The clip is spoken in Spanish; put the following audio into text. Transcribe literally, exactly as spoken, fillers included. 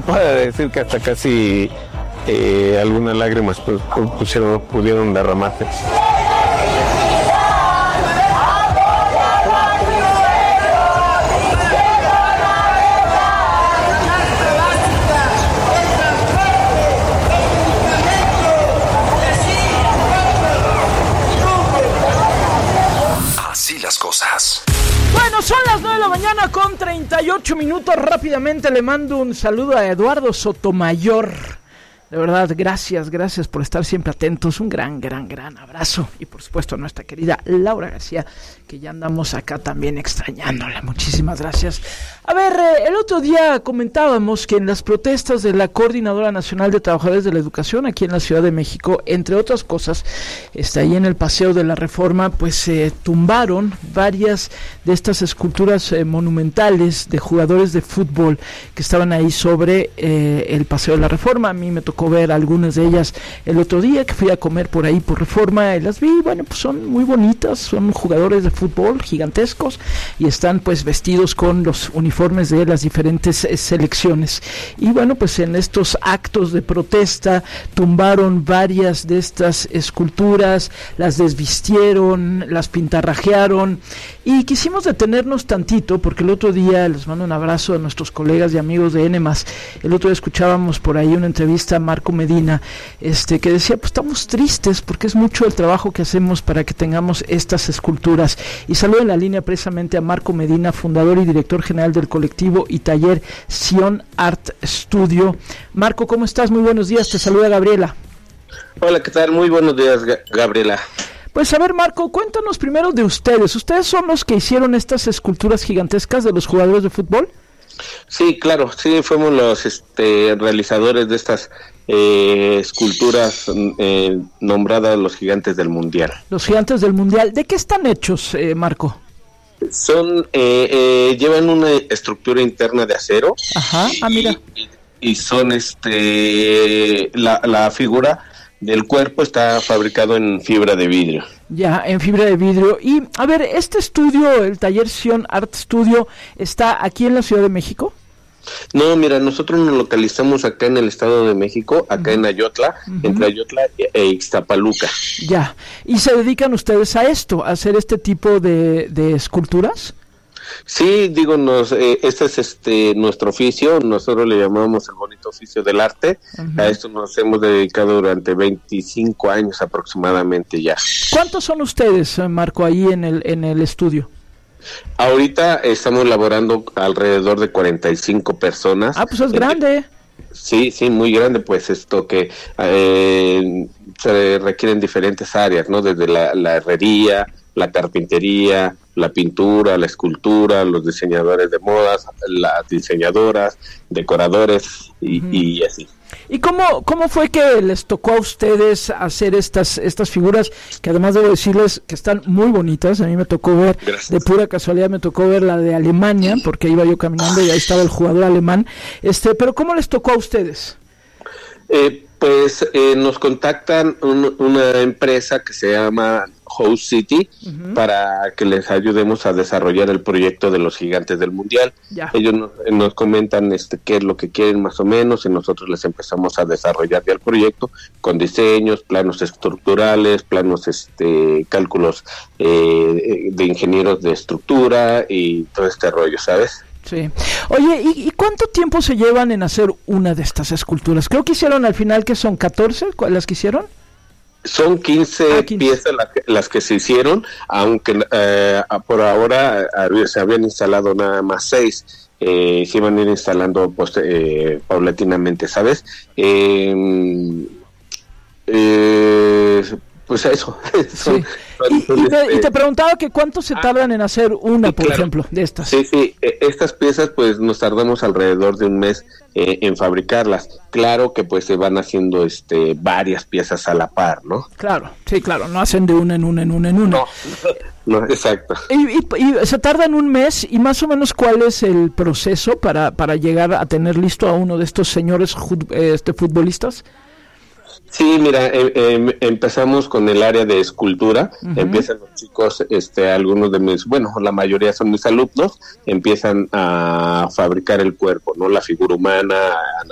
puede decir que hasta casi eh, algunas lágrimas pues, pusieron, pudieron derramarse. Bueno, son las nueve de la mañana con treinta y ocho minutos. Rápidamente le mando un saludo a Eduardo Sotomayor. De verdad, gracias, gracias por estar siempre atentos. Un gran, gran, gran abrazo. Y por supuesto a nuestra querida Laura García, que ya andamos acá también extrañándola. Muchísimas gracias. A ver, eh, el otro día comentábamos que en las protestas de la Coordinadora Nacional de Trabajadores de la Educación aquí en la Ciudad de México, entre otras cosas, está ahí en el Paseo de la Reforma, pues se eh, tumbaron varias de estas esculturas eh, monumentales de jugadores de fútbol que estaban ahí sobre eh, el Paseo de la Reforma. A mí me tocó ver algunas de ellas el otro día que fui a comer por ahí por Reforma y las vi. Bueno, pues son muy bonitas, son jugadores de fútbol gigantescos y están pues vestidos con los uniformes de las diferentes eh, selecciones. Y bueno, pues en estos actos de protesta tumbaron varias de estas esculturas, las desvistieron, las pintarrajearon, y quisimos detenernos tantito porque el otro día, les mando un abrazo a nuestros colegas y amigos de N más, el otro día escuchábamos por ahí una entrevista a Marco Medina, este que decía, pues estamos tristes porque es mucho el trabajo que hacemos para que tengamos estas esculturas. Y saludo en la línea precisamente a Marco Medina, fundador y director general del colectivo y taller Sion Art Studio. Marco, ¿cómo estás? Muy buenos días, te saluda Gabriela. Hola, ¿qué tal? Muy buenos días, Gabriela. Pues a ver, Marco, cuéntanos primero de ustedes. ¿Ustedes son los que hicieron estas esculturas gigantescas de los jugadores de fútbol? Sí, claro, sí, fuimos los este, realizadores de estas eh, esculturas eh, nombradas los gigantes del mundial. Los gigantes del mundial. ¿De qué están hechos, eh, Marco? Son, eh, eh, llevan una estructura interna de acero. Ajá, ah, mira. Y, y son, este, la, la figura del cuerpo está fabricado en fibra de vidrio. Ya, en fibra de vidrio. Y, a ver, ¿este estudio, el taller Sion Art Studio, está aquí en la Ciudad de México? No, mira, nosotros nos localizamos acá en el Estado de México, acá uh-huh. en Ayotla, uh-huh. entre Ayotla e Ixtapaluca. Ya, ¿y se dedican ustedes a esto, a hacer este tipo de, de esculturas? Sí, digo, nos, eh, este es este nuestro oficio, nosotros le llamamos el bonito oficio del arte. Uh-huh. A esto nos hemos dedicado durante veinticinco años aproximadamente ya. ¿Cuántos son ustedes, Marco, ahí en el en el estudio? Ahorita estamos laborando alrededor de cuarenta y cinco personas. Ah, pues es grande. Eh, sí, sí, muy grande, pues esto que eh, se requieren diferentes áreas, ¿no? Desde la, la herrería, la carpintería, la pintura, la escultura, los diseñadores de modas, las diseñadoras, decoradores y, uh-huh. y así. ¿Y cómo cómo fue que les tocó a ustedes hacer estas estas figuras, que además debo decirles que están muy bonitas? A mí me tocó ver, Gracias. de pura casualidad me tocó ver la de Alemania, porque iba yo caminando y ahí estaba el jugador alemán. Este, pero ¿cómo les tocó a ustedes? Eh, pues eh, nos contactan un, una empresa que se llama Host City uh-huh. para que les ayudemos a desarrollar el proyecto de los gigantes del mundial. Ya. Ellos nos, nos comentan este qué es lo que quieren más o menos y nosotros les empezamos a desarrollar ya el proyecto con diseños, planos estructurales, planos, este, cálculos eh, de ingenieros de estructura y todo este rollo, ¿sabes? Sí. Oye, ¿y, ¿y cuánto tiempo se llevan en hacer una de estas esculturas? Creo que hicieron al final, que son catorce las que hicieron. Son quince, ah, quince. piezas las que, las que se hicieron, aunque eh, por ahora eh, se habían instalado nada más seis. Eh, se iban a ir instalando pues, eh, paulatinamente, ¿sabes? Eh, eh, pues eso. Sí. Y, y, te, y te preguntaba que cuánto se tardan ah, en hacer una, sí, por claro. ejemplo, de estas. Sí, sí, estas piezas pues nos tardamos alrededor de un mes eh, en fabricarlas. Claro que pues se van haciendo este varias piezas a la par, ¿no? Claro, sí, claro, no hacen de una en una en una en una. No, no, exacto. Y, y, y se tardan un mes, y más o menos ¿cuál es el proceso para, para llegar a tener listo a uno de estos señores este, futbolistas? Sí, mira, eh, eh, empezamos con el área de escultura. Uh-huh. Empiezan los chicos, este, algunos de mis, bueno, la mayoría son mis alumnos, empiezan a fabricar el cuerpo, ¿no? La figura humana,